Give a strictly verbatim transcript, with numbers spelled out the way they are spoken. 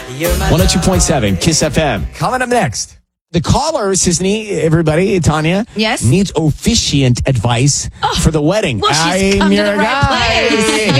one oh two point seven Kiss F M. Coming up next. The callers, his knee, everybody, Tanya, Yes? needs officiant advice for the wedding. Well, she's I'm come to your the right guy. place.